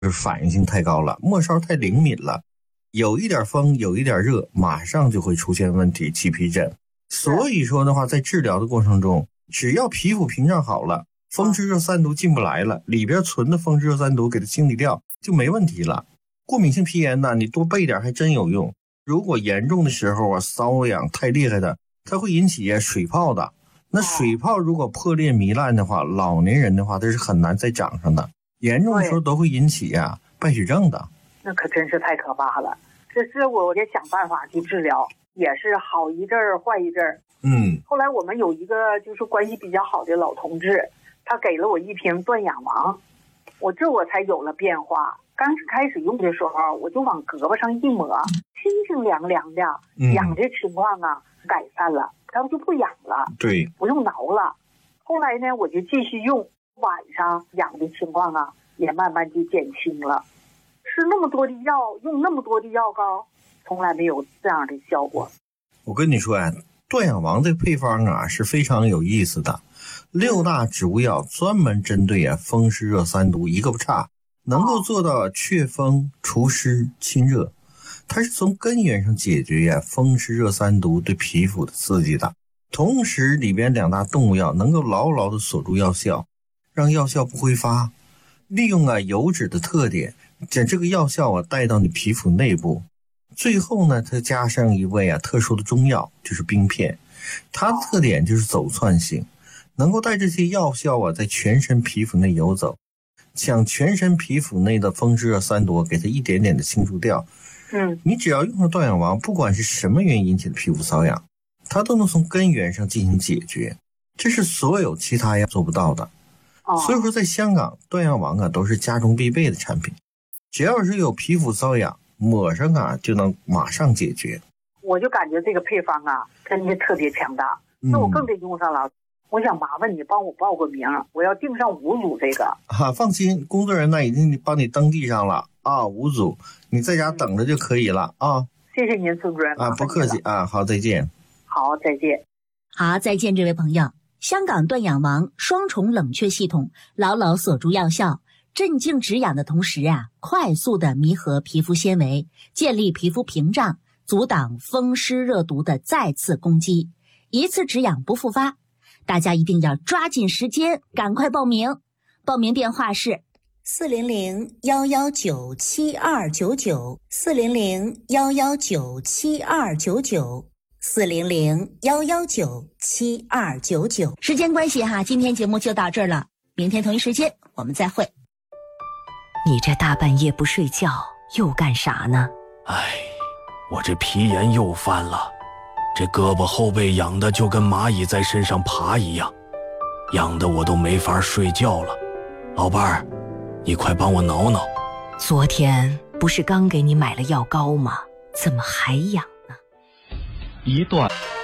反应性太高了，末梢太灵敏了，有一点风有一点热，马上就会出现问题，起皮疹。所以说的话，在治疗的过程中，只要皮肤屏障好了，风湿热三毒进不来了，里边存的风湿热三毒给它清理掉就没问题了。过敏性皮炎呢，你多备点还真有用。如果严重的时候啊，瘙痒太厉害的，它会引起水泡的。那水泡如果破裂糜烂的话，老年人的话它是很难再长上的，严重的时候都会引起败血症的。 那可真是太可怕了。这是我得想办法去治疗，也是好一阵儿坏一阵儿。后来我们有一个就是关系比较好的老同志，他给了我一瓶断氧王，我才有了变化。刚开始用的时候，我就往胳膊上一抹，清清凉凉的，痒的情况改善了，它就不痒了， 对， 不用挠了。后来呢，我就继续用，晚上痒的情况也慢慢就减轻了。吃那么多的药，用那么多的药膏，从来没有这样的效果。 我跟你说断氧王这配方是非常有意思的，6大植物药专门针对风湿热三毒，一个不差，能够做到祛风除湿清热。它是从根源上解决风湿热三毒对皮肤的刺激的。同时里边2大动物药能够牢牢的锁住药效，让药效不挥发，利用油脂的特点，将这个药效带到你皮肤内部。最后呢，它加上一味特殊的中药，就是冰片，它的特点就是走窜性，能够带这些药效在全身皮肤内游走，将全身皮肤内的风湿热三毒给它一点点的清除掉。你只要用上断氧王，不管是什么原因引起的皮肤瘙痒，它都能从根源上进行解决，这是所有其他药做不到的。所以说在香港，断氧王都是家中必备的产品，只要是有皮肤瘙痒，抹上就能马上解决。 我就感觉这个配方真的特别强大，那我更得用上了。我想麻烦你帮我报个名，我要订上5组这个。 放心，工作人员已经帮你登记上了5组，你在家等着就可以了谢谢您，孙主任。 不客气好，再见。 好，再见。 好，再见，这位朋友。香港断氧王双重冷却系统牢牢锁住药效，镇静止痒的同时快速的弥合皮肤纤维，建立皮肤屏障，阻挡风湿热毒的再次攻击，一次止痒不复发。大家一定要抓紧时间，赶快报名。报名电话是400-119-7299，400-119-7299，400-119-7299。时间关系今天节目就到这儿了，明天同一时间我们再会。 你这大半夜不睡觉又干啥呢？ 我这皮炎又犯了，这胳膊后背痒的就跟蚂蚁在身上爬一样，痒的我都没法睡觉了。老伴儿，你快帮我挠挠。 昨天不是刚给你买了药膏吗？怎么还痒呢？ 一段